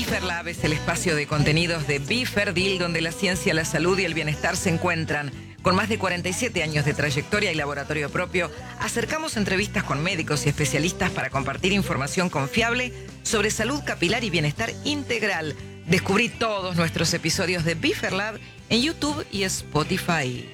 Biferlab es el espacio de contenidos de Biferdil, donde la ciencia, la salud y el bienestar se encuentran. Con más de 47 años de trayectoria y laboratorio propio, acercamos entrevistas con médicos y especialistas para compartir información confiable sobre salud capilar y bienestar integral. Descubrí todos nuestros episodios de Biferlab en YouTube y Spotify.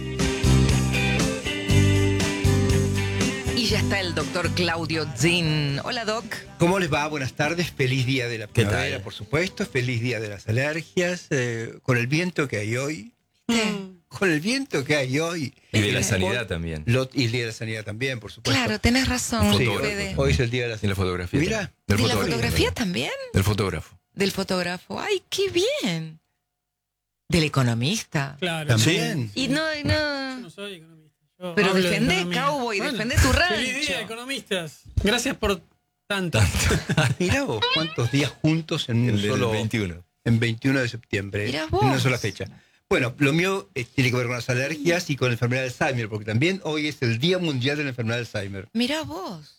Y ya está el doctor Claudio Zin. Hola, Doc. ¿Cómo les va? Buenas tardes. Feliz día de la primavera, por supuesto. Feliz día de las alergias. Con el viento que hay hoy. Con el viento que hay hoy. Y de la sanidad también. Y el día de la sanidad también, por supuesto. Claro, tenés razón. Sí, Fede. hoy es el día de la Y la fotografía. Mira. ¿De la fotografía también? Del fotógrafo. Del fotógrafo. ¡Ay, qué bien! Del economista. Claro. También. Y Yo no soy economista. Yo Pero hablo de defendé, economía. cowboy, Bueno, defendé tu rancho. Feliz día, economistas. Gracias por tanto. Mirá vos, cuántos días juntos en un El del solo... 21. En 21 de septiembre. Mirá En vos. una sola fecha. Bueno, lo mío tiene que ver con las alergias y con la enfermedad de Alzheimer, porque también hoy es el Día Mundial de la Enfermedad de Alzheimer. Mirá vos.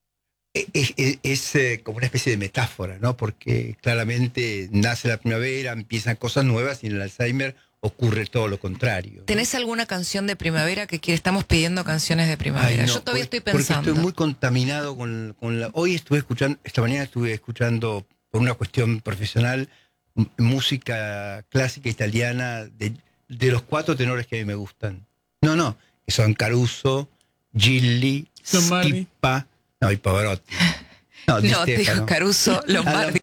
Es como una especie de metáfora, ¿no? Porque claramente nace la primavera, empiezan cosas nuevas y en el Alzheimer ocurre todo lo contrario. ¿Tenés alguna canción de primavera que estamos pidiendo canciones de primavera? Ay, no, Yo todavía estoy porque pensando. estoy muy contaminado con la... Hoy estuve escuchando, esta mañana estuve escuchando, por una cuestión profesional, música clásica italiana de los 4 tenores que a mí me gustan. No, que son Caruso, Gilli, Lombardi. Schipa, y Pavarotti. No, Di te dijo Stefano. Caruso, Lombardi.